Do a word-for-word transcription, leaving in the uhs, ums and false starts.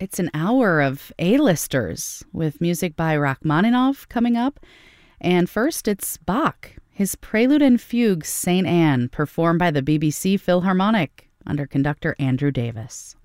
It's an hour of A-listers with music by Rachmaninoff coming up. And first, it's Bach, his Prelude and Fugue Saint Anne, performed by the B B C Philharmonic under conductor Andrew Davis.